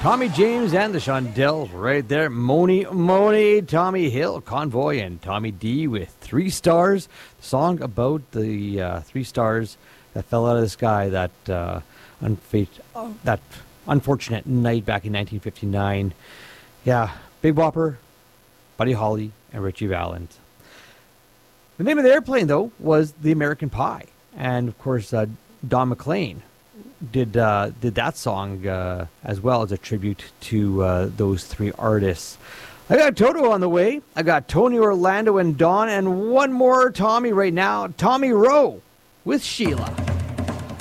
Tommy James and the Shondells right there. Moni, Tommy Hill, Convoy, and Tommy D with 3 Stars. The song about the 3 stars that fell out of the sky that unfortunate night back in 1959. Yeah, Big Bopper, Buddy Holly, and Richie Valens. The name of the airplane, though, was The American Pie. And, of course, Don McLean did that song as well as a tribute to those 3 artists. I got Toto on the way. I got Tony, Orlando, and Don, and one more Tommy right now. Tommy Rowe with Sheila.